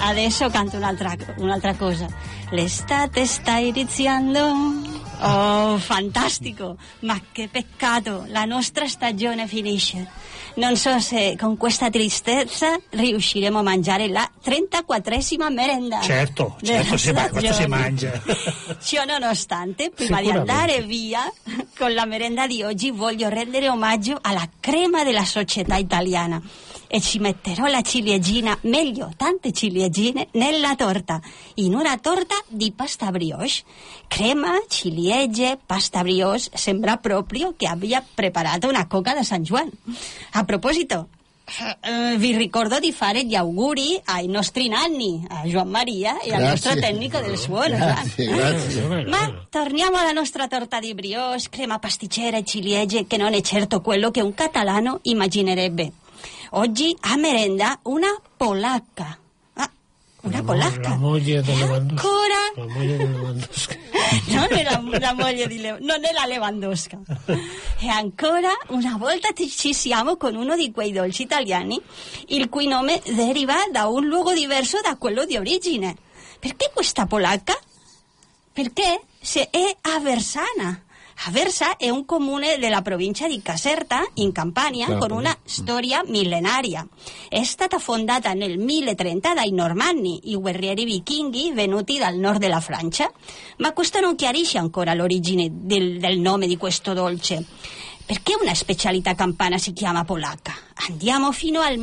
adesso canto un'altra cosa. L'estate sta iniziando. Oh, fantastico! Ma che peccato, la nostra stagione finisce. Non so se con questa tristezza riusciremo a mangiare la 34esima merenda. Certo, questo si mangia. Ciò nonostante, prima di andare via con la merenda di oggi, voglio rendere omaggio alla crema della società italiana. E ci metterò la ciliegina, meglio, tante ciliegine, nella torta, in una torta di pasta brioche. Crema, ciliegie, pasta brioche, sembra proprio che abbia preparato una coca da San Juan. A proposito, vi ricordo di fare gli auguri ai nostri nanni, a Joan Maria e al nostro tecnico del suono. Grazie. Ma torniamo alla nostra torta di brioche, crema pasticcera e ciliegie, che non è certo quello che un catalano immaginerebbe. Oggi a merenda una polacca. Una polacca. La moglie di Lewandowski. Ancora? La moglie di Lewandowski. Non è la moglie di non è la Lewandowska. E ancora una volta ci siamo con uno di quei dolci italiani il cui nome deriva da un luogo diverso da quello di origine. Perché questa polacca? Perché se è Aversana. Aversa è un comune della provincia di Caserta, in Campania, con una storia millenaria. È stata fondata nel 1030 dai Normanni, i guerrieri vichinghi venuti dal nord della Francia, ma questo non chiarisce ancora l'origine del nome di questo dolce. Perché una specialità campana si chiama polacca? Andiamo fino al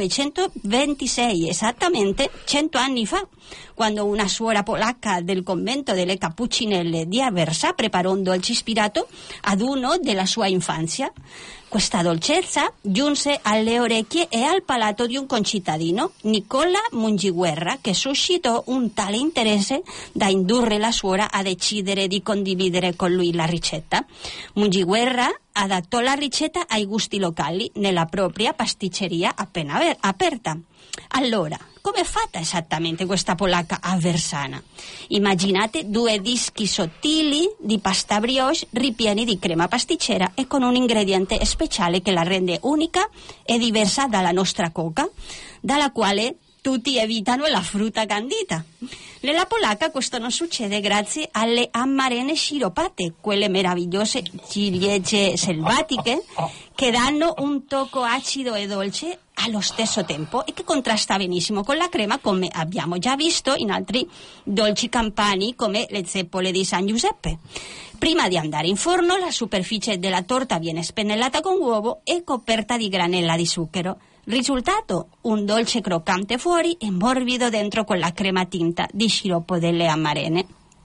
1926, esattamente 100 anni fa, quando una suora polacca del convento delle Cappuccinelle di Aversa preparò un dolce ispirato ad uno della sua infanzia. Questa dolcezza giunse alle orecchie e al palato di un concittadino, Nicola Mungiguerra, che suscitò un tale interesse da indurre la suora a decidere di condividere con lui la ricetta. Mungiguerra adattò la ricetta ai gusti locali nella propria pasticceria appena aperta. Allora, come è fatta esattamente questa polacca aversana? Immaginate 2 dischi sottili di pasta brioche ripieni di crema pasticcera e con un ingrediente speciale che la rende unica e diversa dalla nostra coca, dalla quale tutti evitano la frutta candita. Nella polacca questo non succede grazie alle amarene sciroppate, quelle meravigliose ciliegie selvatiche che danno un tocco acido e dolce allo stesso tempo e che contrasta benissimo con la crema, come abbiamo già visto in altri dolci campani come le zeppole di San Giuseppe. Prima di andare in forno, la superficie della torta viene spennellata con uovo e coperta di granella di zucchero. Risultato? Un dolce croccante fuori e morbido dentro con la crema tinta di sciroppo delle amarene.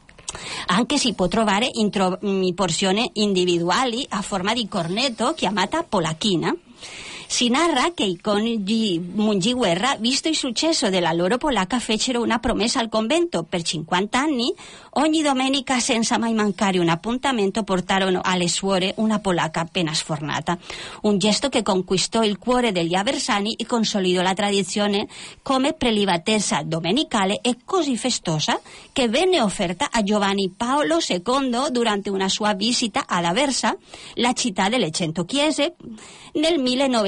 Anche si può trovare in porzioni individuali a forma di cornetto chiamata polacchina. Si narra che i coniugi Mungiguerra, visto il successo della loro polacca, fecero una promessa al convento. Per 50 anni, ogni domenica, senza mai mancare un appuntamento, portarono alle suore una polacca appena sfornata. Un gesto che conquistò il cuore degli aversani e consolidò la tradizione come prelibatezza domenicale e così festosa che venne offerta a Giovanni Paolo II durante una sua visita ad Aversa, la città delle 100 chiese, nel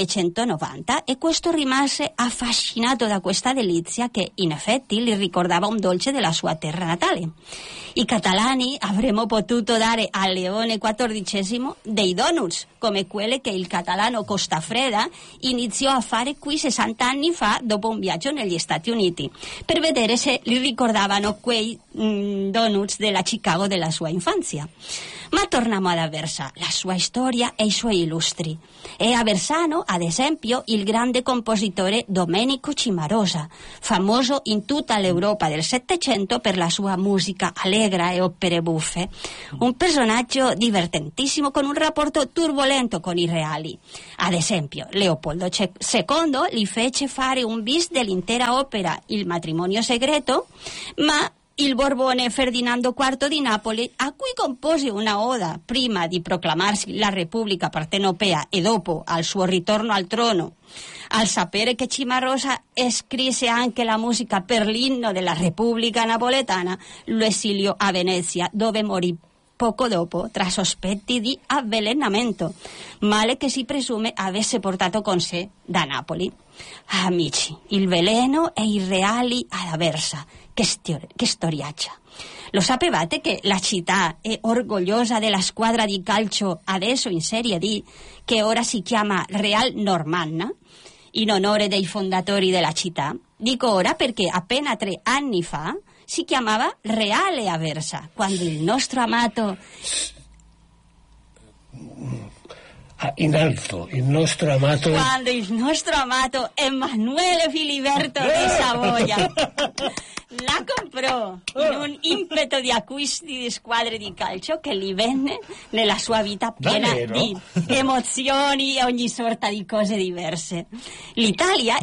1990, e questo rimase affascinato da questa delizia che in effetti gli ricordava un dolce della sua terra natale. I catalani avremmo potuto dare a Leone XIV dei donuts, come quelle che il catalano Costafreda iniziò a fare qui 60 anni fa dopo un viaggio negli Stati Uniti, per vedere se gli ricordavano quei donuts della Chicago della sua infanzia. Ma torniamo ad Aversa, la sua storia e i suoi illustri. È aversano, ad esempio, il grande compositore Domenico Cimarosa, famoso in tutta l'Europa del Settecento per la sua musica allegra e opere buffe. Un personaggio divertentissimo con un rapporto turbolento con i reali. Ad esempio, Leopoldo II gli fece fare un bis dell'intera opera Il matrimonio segreto, ma il Borbone Ferdinando IV di Napoli, a cui compose una oda prima di proclamarsi la Repubblica Partenopea e dopo al suo ritorno al trono, al sapere che Cimarosa scrisse anche la musica per l'inno della Repubblica Napoletana, lo esiliò a Venezia, dove morì poco dopo tra sospetti di avvelenamento, male che si presume avesse portato con sé da Napoli. Amici, il veleno è il Reale ad Aversa. Che storiaccia. Lo sapevate che la città è orgogliosa della squadra di calcio adesso in Serie D, che ora si chiama Real Normanna, in onore dei fondatori della città? Dico ora perché appena 3 anni fa si chiamava Reale Aversa, quando il nostro amato... in alto, il nostro amato... Quando il nostro amato Emanuele Filiberto di Savoia la comprò in un impeto di acquisti di squadre di calcio che gli venne nella sua vita piena di emozioni e ogni sorta di cose diverse. L'Italia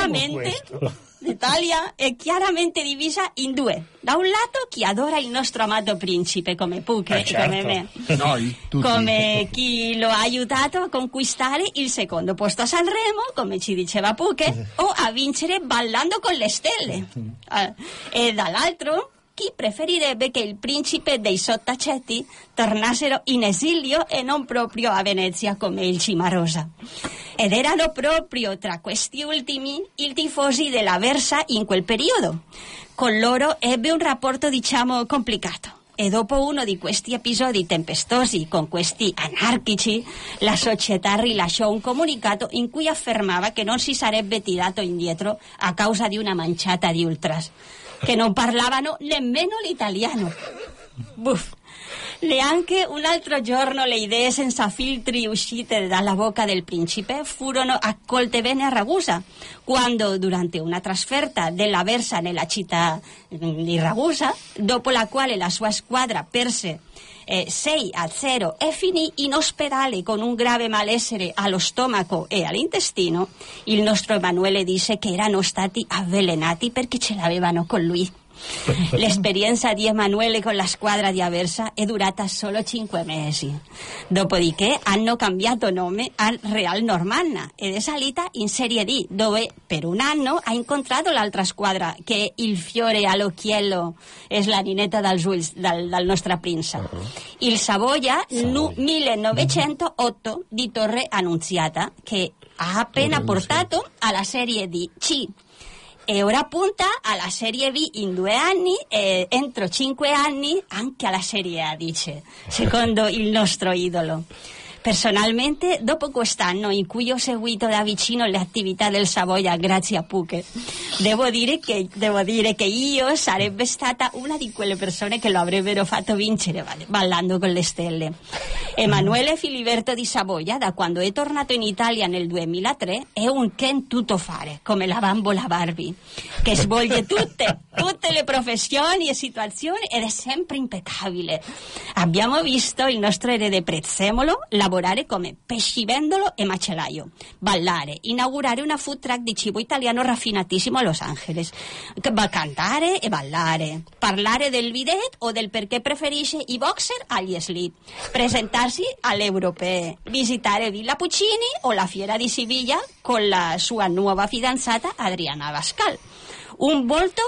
è chiaramente divisa in 2. Da un lato chi adora il nostro amato principe come Puche, certo. come me, Noi, tutti. come chi lo ha aiutato a conquistare il secondo posto a Sanremo, come ci diceva Puche, o a vincere ballando con le stelle. E dall'altro chi preferirebbe che il principe dei sottaceti tornassero in esilio e non proprio a Venezia come il Cimarosa. Ed erano proprio tra questi ultimi i tifosi dell'Aversa in quel periodo. Con loro ebbe un rapporto, diciamo, complicato. E dopo uno di questi episodi tempestosi con questi anarchici, la società rilasciò un comunicato in cui affermava che non si sarebbe tirato indietro a causa di una manciata di ultras, che non parlavano nemmeno l'italiano. Buff. Neanche un altro giorno le idee senza filtri uscite dalla bocca del principe furono accolte bene a Ragusa, quando durante una trasferta dell'Aversa nella città di Ragusa, dopo la quale la sua squadra perse 6-0 e finì in ospedale con un grave malessere allo stomaco e all'intestino, il nostro Emanuele disse che erano stati avvelenati perché ce l'avevano con lui. L'esperienza di Emanuele con la squadra di Aversa è durata solo 5 mesi. Dopodiché hanno cambiato nome al Real Normanna ed è salita in Serie D, dove per un anno ha incontrato l'altra squadra che è il fiore all'occhiello, è la ninetta dal nostra prinza. Il Savoia 1908 di Torre Annunziata, che ha appena portato alla Serie D C. E ora punta alla Serie B in 2 anni e entro 5 anni anche alla Serie A, dice, secondo il nostro idolo. Personalmente, dopo quest'anno in cui ho seguito da vicino le attività del Savoia grazie a Puche, devo dire che io sarebbe stata una di quelle persone che lo avrebbero fatto vincere ballando con le stelle. Emanuele Filiberto di Savoia, da quando è tornato in Italia nel 2003, è un Ken tuttofare, come la bambola Barbie, che svolge tutte le professioni e situazioni ed è sempre impeccabile. Abbiamo visto il nostro erede Prezzemolo lavorare come pescivendolo e macellaio, ballare, inaugurare una food truck di cibo italiano raffinatissimo a Los Angeles, cantare e ballare, parlare del bidet o del perché preferisce i boxer agli slip, presentarsi alle europee, visitare Villa Puccini o la Fiera di Siviglia con la sua nuova fidanzata Adriana Bascal, un volto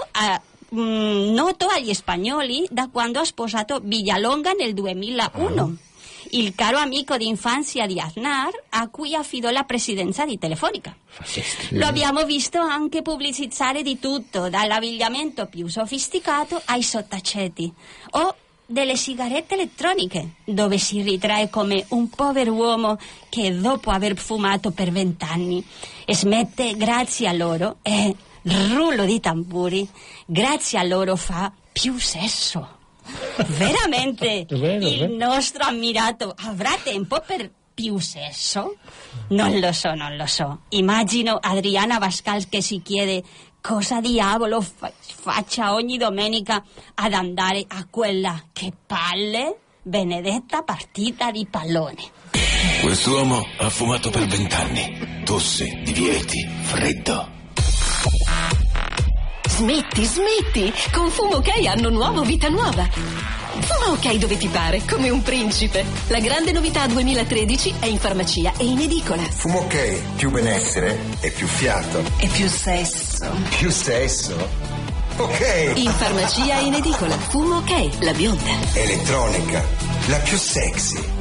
noto agli spagnoli da quando ha sposato Villalonga nel 2001. Il caro amico di infanzia di Aznar, a cui affidò la presidenza di Telefonica. Lo abbiamo visto anche pubblicizzare di tutto, dall'abbigliamento più sofisticato ai sottaceti, o delle sigarette elettroniche, dove si ritrae come un povero uomo che dopo aver fumato per 20 anni smette grazie a loro e, rullo di tamburi, grazie a loro fa più sesso. Veramente il nostro ammirato avrà tempo per più sesso? Non lo so. Immagino Adriana Bascal che si chiede cosa diavolo faccia ogni domenica ad andare a quella, che palle, benedetta partita di pallone. Quest'uomo ha fumato per 20 anni. Tosse, divieti, freddo. Smetti, con Fumo OK hanno nuovo vita nuova. Fuma OK dove ti pare, come un principe. La grande novità 2013 è in farmacia e in edicola. Fumo OK, più benessere e più fiato. E più sesso. Più sesso? Ok. In farmacia e in edicola. Fumo OK, la bionda. Elettronica, la più sexy.